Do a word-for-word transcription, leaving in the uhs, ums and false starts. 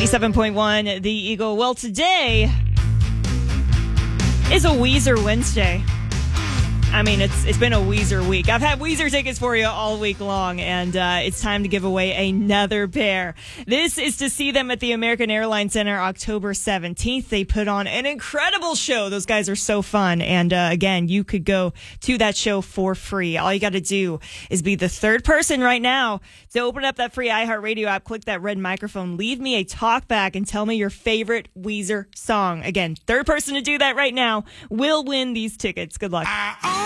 ninety-seven point one The Eagle. Well, today is a Weezer Wednesday. I mean, it's it's been a Weezer week. I've had Weezer tickets for you all week long, and uh, it's time to give away another pair. This is to see them at the American Airlines Center October seventeenth. They put on an incredible show. Those guys are so fun. And uh, again, you could go to that show for free. All you got to do is be the third person right now to open up that free iHeartRadio app, click that red microphone, leave me a talk back, and tell me your favorite Weezer song. Again, third person to do that right now will win these tickets. Good luck.